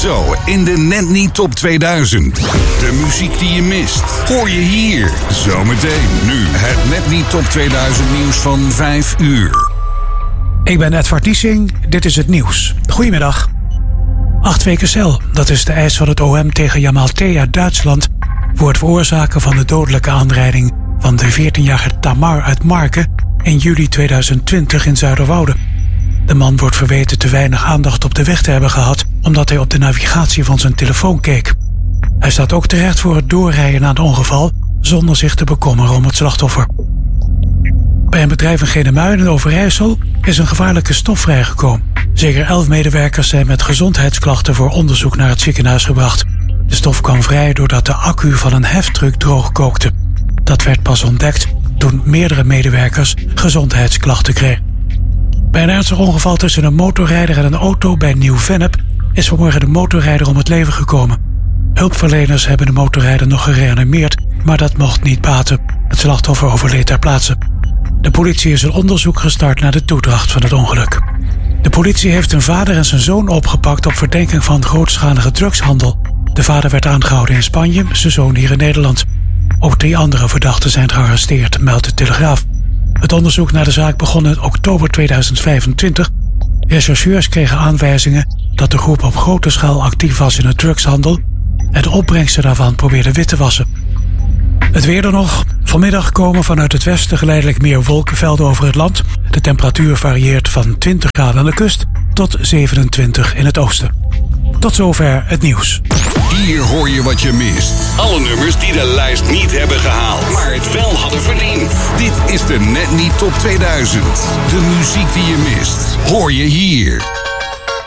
Zo in de Net Niet Top 2000. De muziek die je mist, hoor je hier. Zometeen nu het Net Niet Top 2000 nieuws van 5 uur. Ik ben Edward Niesing, dit is het nieuws. Goedemiddag. 8 weken cel, dat is de eis van het OM tegen Jamal T. uit Duitsland voor het veroorzaken van de dodelijke aanrijding van de 14-jarige Tamar uit Marken in juli 2020 in Zuiderwoude. De man wordt verweten te weinig aandacht op de weg te hebben gehad omdat hij op de navigatie van zijn telefoon keek. Hij staat ook terecht voor het doorrijden na het ongeval zonder zich te bekommeren om het slachtoffer. Bij een bedrijf in Genemuiden in Overijssel is een gevaarlijke stof vrijgekomen. Zeker 11 medewerkers zijn met gezondheidsklachten voor onderzoek naar het ziekenhuis gebracht. De stof kwam vrij doordat de accu van een heftruck droog kookte. Dat werd pas ontdekt toen meerdere medewerkers gezondheidsklachten kregen. Bij een ernstig ongeval tussen een motorrijder en een auto bij Nieuw-Vennep is vanmorgen de motorrijder om het leven gekomen. Hulpverleners hebben de motorrijder nog gereanimeerd, maar dat mocht niet baten. Het slachtoffer overleed ter plaatse. De politie is een onderzoek gestart naar de toedracht van het ongeluk. De politie heeft een vader en zijn zoon opgepakt op verdenking van grootschalige drugshandel. De vader werd aangehouden in Spanje, zijn zoon hier in Nederland. Ook 3 andere verdachten zijn gearresteerd, meldt de Telegraaf. Het onderzoek naar de zaak begon in oktober 2025. Rechercheurs kregen aanwijzingen dat de groep op grote schaal actief was in het drugshandel en de opbrengsten daarvan probeerde wit te wassen. Het weer dan nog. Vanmiddag komen vanuit het westen geleidelijk meer wolkenvelden over het land. De temperatuur varieert van 20 graden aan de kust tot 27 in het oosten. Tot zover het nieuws. Hier hoor je wat je mist. Alle nummers die de lijst niet hebben gehaald, maar het wel hadden verdiend. Dit is de Net Niet Top 2000. De muziek die je mist, hoor je hier.